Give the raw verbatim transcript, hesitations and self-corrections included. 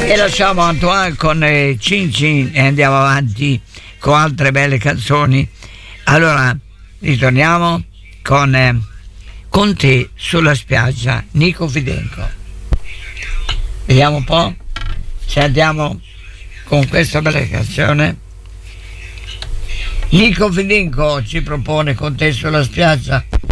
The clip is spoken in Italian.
E lasciamo Antoine con eh, Cin Cin e andiamo avanti con altre belle canzoni. Allora ritorniamo con eh, Con te sulla spiaggia, Nico Fidenco. Vediamo un po' se andiamo con questa bella canzone. Nico Fidenco ci propone Con te sulla spiaggia.